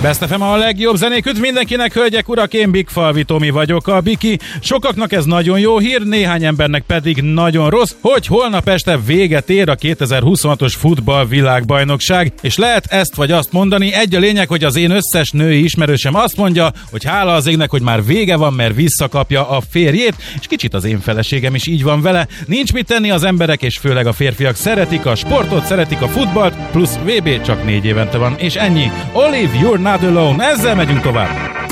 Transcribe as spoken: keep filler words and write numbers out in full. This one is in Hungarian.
Best ef em a legjobb zenék, üdv mindenkinek, hölgyek, urak, én Big Falvi Tomi vagyok, a Biki. Sokaknak ez nagyon jó hír, néhány embernek pedig nagyon rossz, hogy holnap este véget ér a kétezer-huszonhatos futball világbajnokság, és lehet ezt vagy azt mondani, egy a lényeg, hogy az én összes női ismerősem azt mondja, hogy hála az égnek, hogy már vége van, mert visszakapja a férjét, és kicsit az én feleségem is így van vele. Nincs mit tenni, az emberek és főleg a férfiak szeretik a sportot, szeretik a futballt, plusz vé bé csak négy évente van, és ennyi. Olive, you're not alone. Ezzel megyünk tovább.